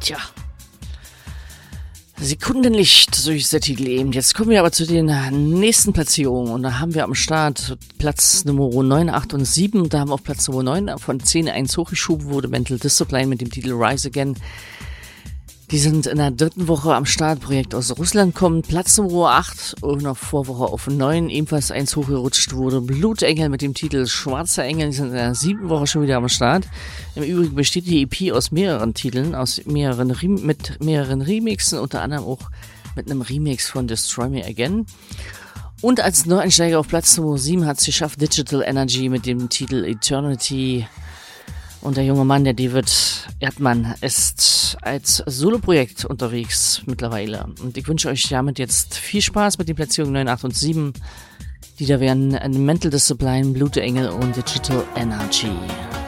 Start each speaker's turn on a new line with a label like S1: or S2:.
S1: Tja. Sekundenlicht, so ist der Titel eben. Jetzt kommen wir aber zu den nächsten Platzierungen. Und da haben wir am Start Platz Nummer 9, 8 und 7. Da haben wir auf Platz Nummer 9 von 10 1 hochgeschoben wurde Mental Discipline mit dem Titel Rise Again. Die sind in der dritten Woche am Start. Projekt aus Russland kommt. Platz Nummer 8 und noch Vorwoche auf 9. Ebenfalls 1 hochgerutscht wurde Blutengel mit dem Titel Schwarzer Engel. Die sind in der 7. Woche schon wieder am Start. Im Übrigen besteht die EP aus mehreren Titeln, mit mehreren Remixen, unter anderem auch mit einem Remix von Destroy Me Again. Und als Neueinsteiger auf Platz Nummer 7 hat es geschafft Digital Energy mit dem Titel Eternity. Und der junge Mann, der David Erdmann, ist als Soloprojekt unterwegs mittlerweile. Und ich wünsche euch damit jetzt viel Spaß mit den Platzierungen 9, 8 und 7. Die da wären Mental Discipline, Blutengel und Digital Energy.